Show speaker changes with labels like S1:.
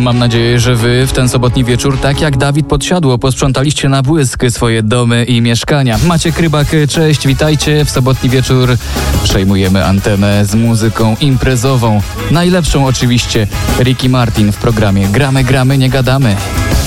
S1: Mam nadzieję, że wy w ten sobotni wieczór, tak jak Dawid Podsiadło, posprzątaliście na błysk swoje domy i mieszkania. Maciek Rybak, cześć, witajcie. W sobotni wieczór przejmujemy antenę z muzyką imprezową. Najlepszą oczywiście Ricky Martin w programie Gramy, gramy, nie gadamy.